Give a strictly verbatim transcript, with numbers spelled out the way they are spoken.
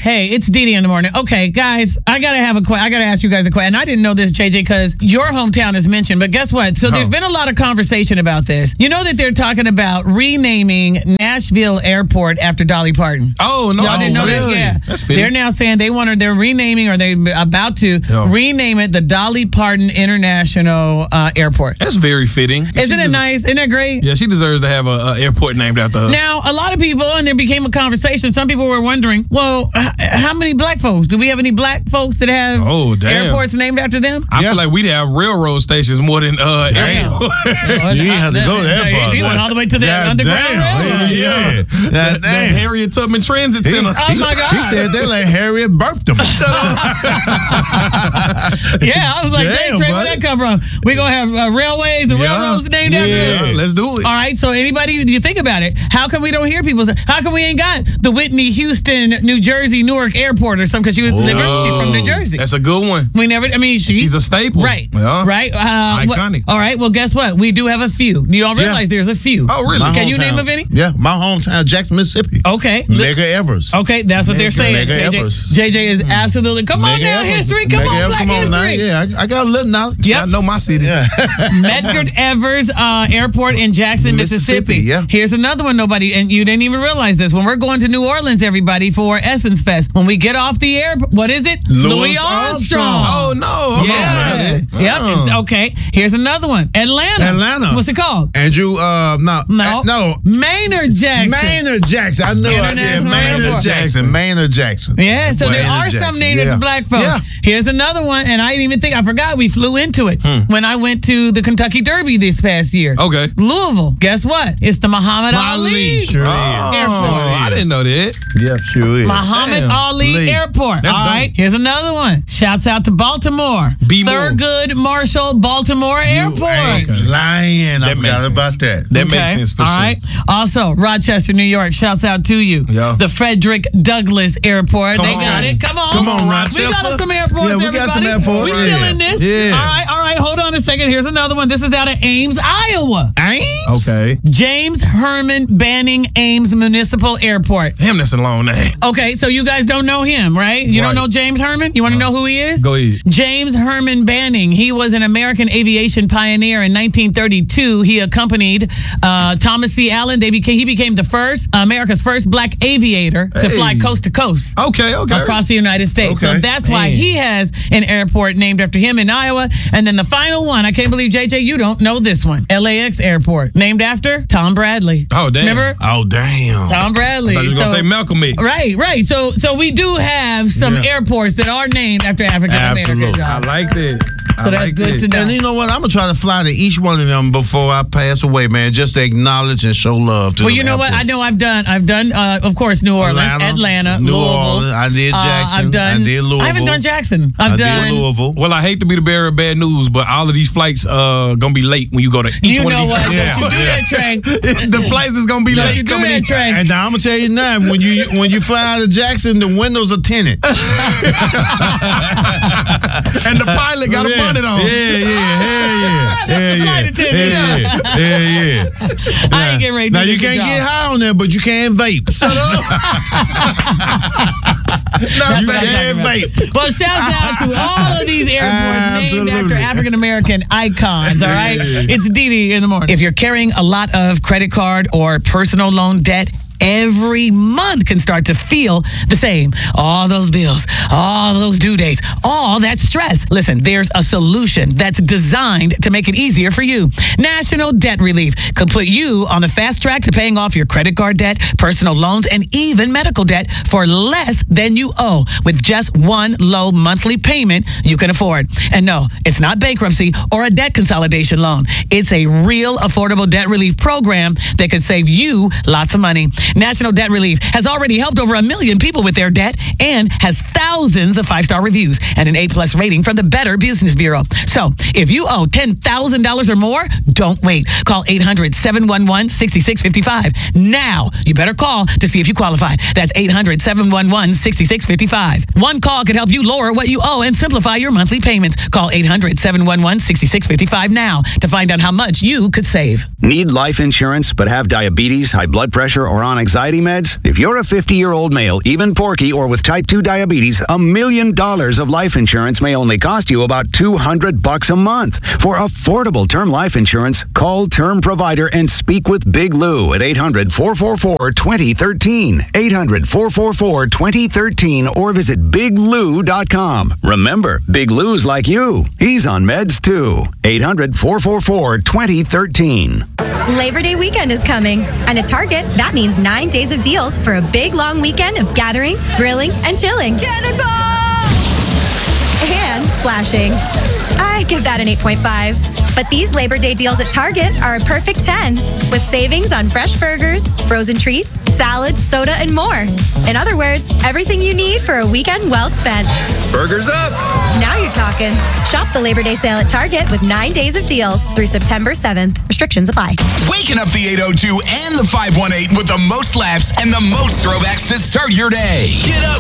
Hey, it's Dee Dee in the morning. Okay, guys, I gotta have a que- I gotta ask you guys a question. And I didn't know this, J J, because your hometown is mentioned. But guess what? So there's Oh. been a lot of conversation about this. You know that they're talking about renaming Nashville Airport after Dolly Parton. Oh no! Y'all didn't know really? that? Yeah. That's fitting. They're now saying they want to. They're renaming, or they're about to Yeah. rename it the Dolly Parton International uh, Airport. That's very fitting. Isn't She it des- nice? Isn't that great? Yeah, she deserves to have a, a airport named after her. Now, a lot of people, and there became a conversation. Some people were wondering, well, h- how many black folks? Do we have any black folks that have Oh, damn. airports named after them? I Yeah. feel like we'd have railroad stations more than uh, airport. You ain't have to go that far. He went all the way to the God Underground damn. Railroad. Yeah. yeah. God that damn. Harriet Tubman Transit He- Center. Oh, my God. He said they let Harriet burp them. Yeah, I was like, Damn, dang, Trey, where buddy. that come from? We're going to have uh, railways and Yeah. railroads named Yeah, after them. let's do it. All right, so anybody, you think about it, how come we don't hear people say, how come we ain't got the Whitney Houston, New Jersey, Newark Airport or something? Because she was living, she's from New Jersey. That's a good one. We never, I mean, she, She's a staple. Right. Yeah. Right. Uh, wh- Iconic. all right. Well, guess what? We do have a few. You don't realize Yeah. there's a few. Oh, really? My Can you hometown. name of any? Yeah, my hometown, Jackson, Mississippi. Okay. Mega Evers. Okay, that's what they're saying. Mega J J, Evers. J J is absolutely. Come on Mega now, Evers. history. Come Mega on, Evers, Black come on now. history. Yeah, I, I got a little knowledge. Yep. I know my city. Yeah. Medford Evers uh, Airport in Jackson, Mississippi. Mississippi, yeah. Here's another one. Nobody, and you didn't even realize this. When we're going to New Orleans, everybody, for Essence Fest, when we get off the air, what is it? Louis Armstrong. Oh no! Come Yeah. on, man. Yep. Uh. It's- okay. Here's another one. Atlanta. Atlanta. What's it called? Andrew, uh, no. No. uh, no. Maynard Jackson. Maynard Jackson. I knew it. Yeah, International Maynard Airport. Jackson. Maynard Jackson. Yeah, so there Maynard are some Jackson, named yeah. after black folks. Yeah. Here's another one, and I didn't even think, I forgot we flew into it when I went to the Kentucky Derby this past year. Okay. Louisville. Guess what? It's the Muhammad Ali. Ali, sure is. Oh, I didn't know that. Yeah, sure is. Muhammad Damn. Ali Lee. Airport. That's All dope. right. Here's another one. Shouts out to Baltimore. B. Moore. Thurgood Marshall Baltimore Airport. You ain't lying. I That makes forgot sense. about that. That makes sense for All sure. right. Also, Rochester, New York. Shouts out to you. Yeah. The Frederick Douglass Airport. Come they on. got it. Come on. Come on, We Rochester. got us some airports, Yeah, we everybody. got some airports. We still Yeah. in this. Yeah. All right. All right. Hold on a second. Here's another one. This is out of Ames, Iowa. Ames? Okay. James Herman Banning Ames Municipal Airport. Damn, that's a long name. Okay, so you guys don't know him, right? You don't Right. know James Herman? You want to know who he is? Go ahead. James Herman Banning. He was an American aviation pioneer in nineteen thirty-two. He accompanied uh, Thomas C. Allen. They became, he became the first, America's first black aviator to Hey. fly coast to coast. Okay, okay. Across the United States. So Okay. that's why Man. he has an airport named after him in Iowa. And then the final one, I can't believe, J J, you don't know this one. L A X Airport, named after Tom Bradley. Oh, damn. Remember? Oh, damn. Tom Bradley. I was going to So- say Malcolm X. Right, right. So so we do have some Yeah. airports that are named after African Americans. Absolutely. I like that. So that's good to know. And you know what? I'm going to try to fly to each one of them before I pass away, man, just to acknowledge and show love to Well, them you know what? I airports. know I've done, I've done, uh, of course, New Orleans, Atlanta, Atlanta, New Louisville. Orleans. I did Uh, Jackson. I've done, I did Louisville. I haven't done Jackson. I've I done. did Louisville. Well, I hate to be the bearer of bad news, but all of these flights uh gonna be late when you go to each You one know of these what? airports. Don't you do that, Trey. The flights is gonna be Don't late you do coming that, in. Trey. And now I'm gonna tell you now, when you when you fly out of Jackson, the windows are tinted. And the pilot got a yeah. bonnet on. Yeah, yeah, hell yeah, That's hell the flight yeah, attendant. hell yeah, hell yeah. I ain't getting ready to Now do you this can't job. get high on there, but you can vape. Shut up. That's you what I'm can talking about. vape. Well, shouts out to all of these airports named after Absolutely. African American icons, all right? It's Dee Dee in the morning. If you're carrying a lot of credit card or personal loan debt, every month can start to feel the same. All those bills, all those due dates, all that stress. Listen, there's a solution that's designed to make it easier for you. National Debt Relief could put you on the fast track to paying off your credit card debt, personal loans, and even medical debt for less than you owe with just one low monthly payment you can afford. And no, it's not bankruptcy or a debt consolidation loan. It's a real affordable debt relief program that could save you lots of money. National Debt Relief has already helped over a million people with their debt and has thousands of five-star reviews and an A-plus rating from the Better Business Bureau. So if you owe ten thousand dollars or more, don't wait. Call eight hundred, seven one one, six six five five. Now, you better call to see if you qualify. That's eight hundred, seven one one, six six five five. One call can help you lower what you owe and simplify your monthly payments. Call eight hundred, seven one one, six six five five now to find out how much you could save. Need life insurance but have diabetes, high blood pressure, or on on anxiety meds? If you're a fifty-year-old male, even porky or with type two diabetes, a million dollars of life insurance may only cost you about two hundred bucks a month. For affordable term life insurance, call Term Provider and speak with Big Lou at eight hundred, four four four, two zero one three. eight hundred, four four four, two zero one three or visit big lou dot com. Remember, Big Lou's like you. He's on meds too. eight hundred, four four four, two zero one three. Labor Day weekend is coming, and at Target, that means nine days of deals for a big long weekend of gathering, grilling, and chilling. Cannonball! And splashing. I give that an eight point five. But these Labor Day deals at Target are a perfect ten, with savings on fresh burgers, frozen treats, salads, soda, and more. In other words, everything you need for a weekend well spent. Burgers up! Now you're talking. Shop the Labor Day sale at Target with nine days of deals through September seventh. Restrictions apply. Waking up the eight oh two and the five one eight with the most laughs and the most throwbacks to start your day. Get up!